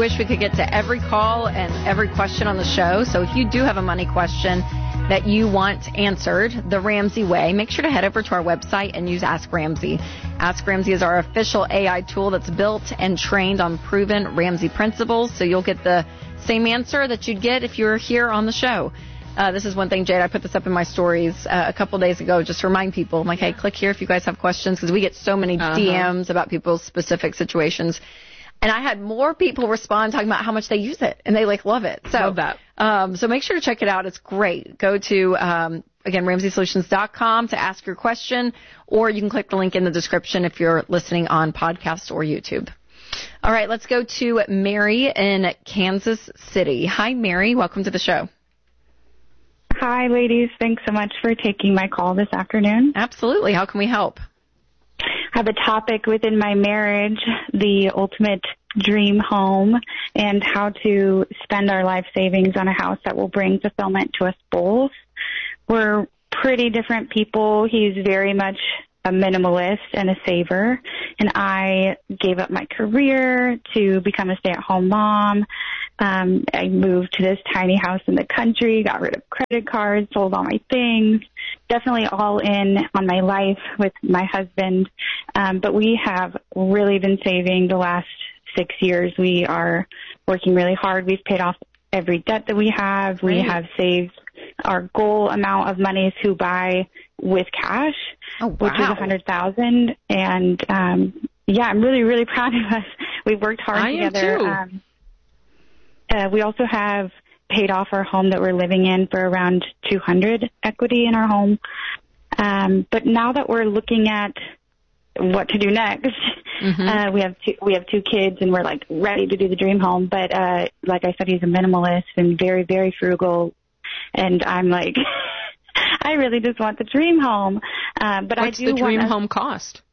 wish we could get to every call and every question on the show. So if you do have a money question that you want answered the Ramsey way, make sure to head over to our website and use Ask Ramsey. Ask Ramsey is our official AI tool that's built and trained on proven Ramsey principles. So you'll get the same answer that you'd get if you were here on the show. This is one thing, Jade, I put this up in my stories a couple days ago just to remind people. I'm like, hey, click here if you guys have questions, because we get so many DMs about people's specific situations. And I had more people respond talking about how much they use it, and they love it. So, love that. So make sure to check it out. It's great. Go to, again, RamseySolutions.com to ask your question, or you can click the link in the description if you're listening on podcast or YouTube. All right, let's go to Mary in Kansas City. Hi, Mary. Welcome to the show. Hi, ladies. Thanks so much for taking my call this afternoon. Absolutely. How can we help? I have a topic within my marriage, the ultimate dream home, and how to spend our life savings on a house that will bring fulfillment to us both. We're pretty different people. He's very much a minimalist and a saver, and I gave up my career to become a stay-at-home mom. I moved to this tiny house in the country, got rid of credit cards, sold all my things, definitely all in on my life with my husband. But we have really been saving the last 6 years. We are working really hard. We've paid off every debt that we have. Great. We have saved our goal amount of money is to buy with cash, which is $100,000. And yeah, I'm really, really proud of us. We've worked hard together. Am too. We also have paid off our home that we're living in for around $200 equity in our home. But now that we're looking at what to do next, we have two kids, and we're ready to do the dream home. But like I said, he's a minimalist and very, very frugal. And I'm like, I really just want the dream home. But what's the dream home cost?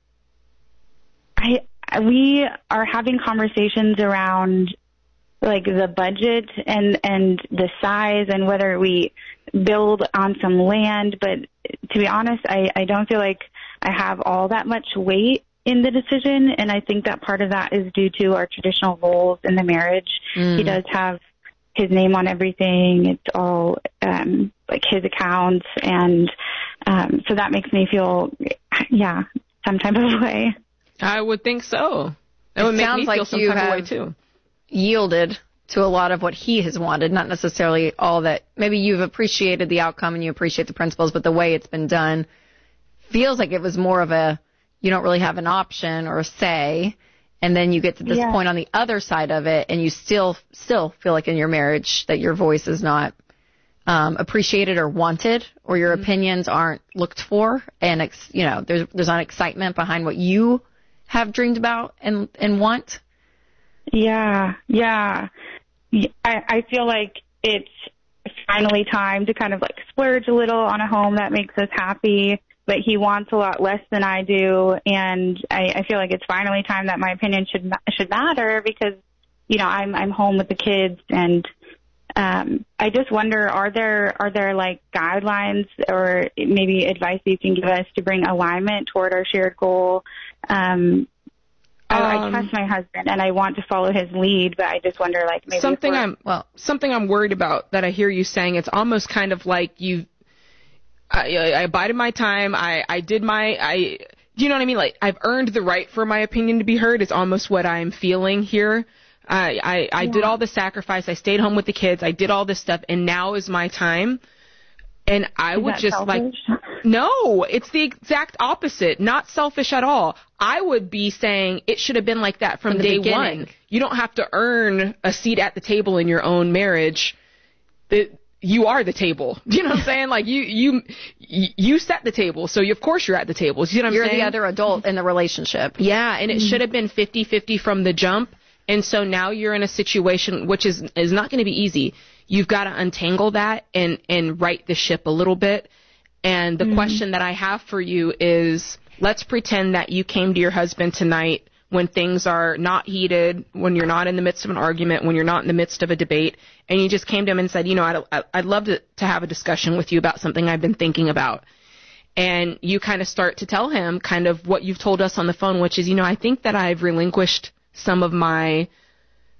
We are having conversations around the budget and the size and whether we build on some land. But to be honest, I don't feel like I have all that much weight in the decision. And I think that part of that is due to our traditional roles in the marriage. He does have his name on everything. It's all his accounts. And so that makes me feel, some type of way. I would think so. It would make me feel some type of way too. Yielded to a lot of what he has wanted, not necessarily all that. Maybe you've appreciated the outcome and you appreciate the principles, but the way it's been done feels like it was more of you don't really have an option or a say, and then you get to this point on the other side of it, and you still feel like in your marriage that your voice is not appreciated or wanted, or your opinions aren't looked for, and there's not excitement behind what you have dreamed about and want. Yeah. I feel like it's finally time to kind of splurge a little on a home that makes us happy, but he wants a lot less than I do, and I feel like it's finally time that my opinion should matter, because I'm home with the kids, and I just wonder, are there guidelines or maybe advice you can give us to bring alignment toward our shared goal? I trust my husband and I want to follow his lead, but I just wonder maybe something I'm worried about that I hear you saying. It's almost kind of like I abided my time. I did do you know what I mean? I've earned the right for my opinion to be heard is almost what I'm feeling here. I did all the sacrifice. I stayed home with the kids. I did all this stuff, and now is my time. And I would just selfish? No, it's the exact opposite. Not selfish at all. I would be saying it should have been like that from day one. You don't have to earn a seat at the table in your own marriage. You are the table. Do you know what I'm saying? You set the table, so of course you're at the table. You know what I'm saying? You're the other adult in the relationship. Yeah, and it should have been 50-50 from the jump. And so now you're in a situation which is not going to be easy. You've got to untangle that and right the ship a little bit. And the question that I have for you is, let's pretend that you came to your husband tonight when things are not heated, when you're not in the midst of an argument, when you're not in the midst of a debate, and you just came to him and said, I'd love to have a discussion with you about something I've been thinking about. And you kind of start to tell him kind of what you've told us on the phone, which is, I think that I've relinquished some of my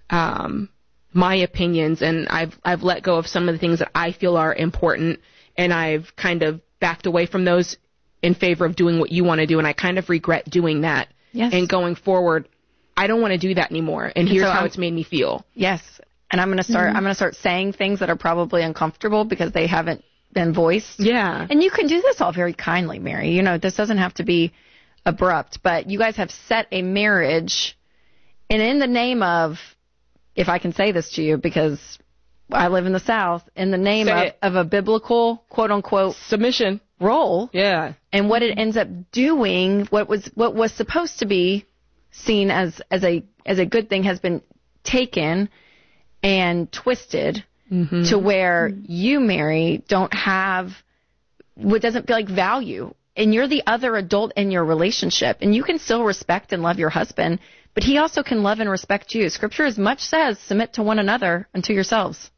my opinions, and I've let go of some of the things that I feel are important, and I've kind of backed away from those in favor of doing what you want to do, and I kind of regret doing that. Yes. And going forward, I don't want to do that anymore, and here's how it's made me feel. Yes. And I'm going to start saying things that are probably uncomfortable because they haven't been voiced. Yeah. And you can do this all very kindly, Mary. You know, this doesn't have to be abrupt, but you guys have set a marriage, and in the name of, if I can say this to you, because I live in the South, in the name of a biblical, quote unquote, submission role. Yeah. And what it ends up doing, what was supposed to be seen as a good thing has been taken and twisted to where you, Mary, don't have what doesn't feel like value. And you're the other adult in your relationship. And you can still respect and love your husband, but he also can love and respect you. Scripture as much says, submit to one another and to yourselves.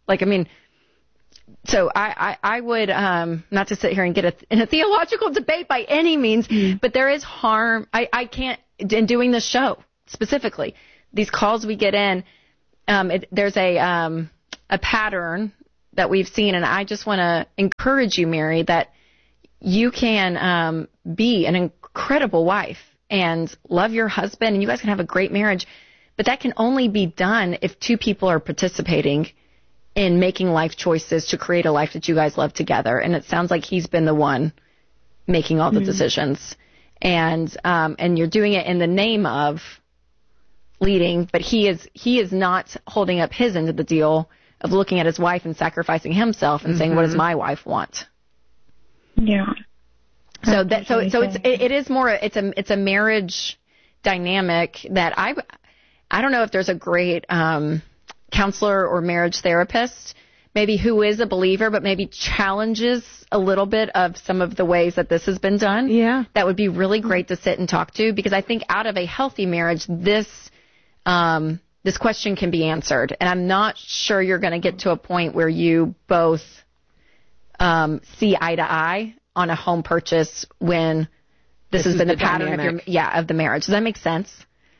So I would, not to sit here and get in a theological debate by any means, but there is harm. I can't, in doing this show specifically, these calls we get in, there's a pattern that we've seen, and I just want to encourage you, Mary, that you can be an incredible wife and love your husband, and you guys can have a great marriage, but that can only be done if two people are participating in making life choices to create a life that you guys love together. And it sounds like he's been the one making all the decisions, and you're doing it in the name of leading, but he is not holding up his end of the deal of looking at his wife and sacrificing himself and saying, what does my wife want? Yeah. So it is more, it's a marriage dynamic that I don't know if there's a great counselor or marriage therapist maybe who is a believer but maybe challenges a little bit of some of the ways that this has been done. Yeah. That would be really great to sit and talk to, because I think out of a healthy marriage, this question can be answered. And I'm not sure you're going to get to a point where you both see eye to eye on a home purchase when this has been the pattern of the marriage. Does that make sense?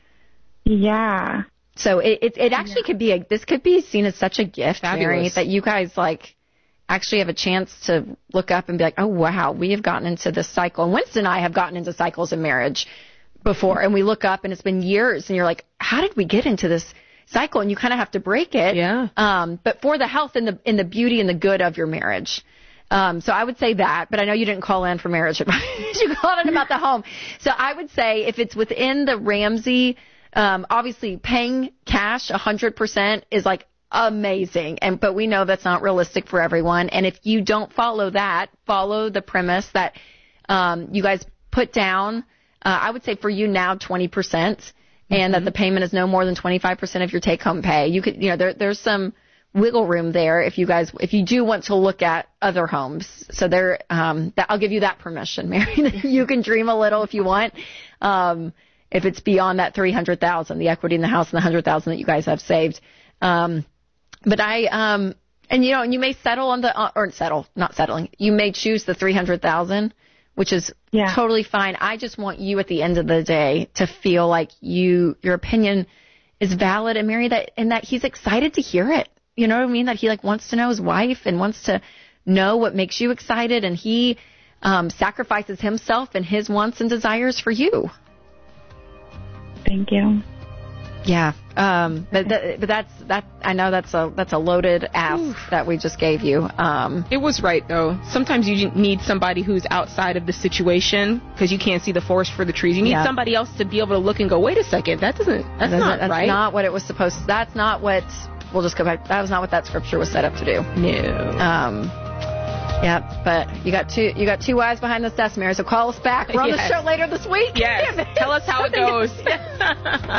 Yeah. So it actually could be this could be seen as such a gift, Mary, that you guys actually have a chance to look up and be like, oh wow, we have gotten into this cycle. And Winston and I have gotten into cycles in marriage before, and we look up and it's been years, and you're like, how did we get into this cycle? And you kind of have to break it. Yeah. But for the health and the beauty and the good of your marriage. So I would say that, but I know you didn't call in for marriage advice. You called in about the home. So I would say if it's within the Ramsey, obviously paying cash 100% is like amazing. But we know that's not realistic for everyone. And if you don't follow the premise that, you guys put down, I would say for you now 20%, and that the payment is no more than 25% of your take home pay. You could, there's some wiggle room there if you do want to look at other homes. So I'll give you that permission, Mary. You can dream a little if you want. If it's beyond that $300,000, the equity in the house and the $100,000 that you guys have saved. But and you may settle on not settling. You may choose the $300,000, which is totally fine. I just want you at the end of the day to feel like your opinion is valid, and Mary, that he's excited to hear it. You know what I mean? That he wants to know his wife and wants to know what makes you excited, and he sacrifices himself and his wants and desires for you. Thank you. Yeah. But that's I know that's a loaded ask that we just gave you. It was right though. Sometimes you need somebody who's outside of the situation because you can't see the forest for the trees. You need somebody else to be able to look and go, wait a second, that's not right. That's not what it was supposed to. That's not what. We'll just go back. That was not what that scripture was set up to do. No. Yeah, but you got two wives behind the desk, Mary. So call us back. We're on the show later this week. Yes. Tell us how it goes.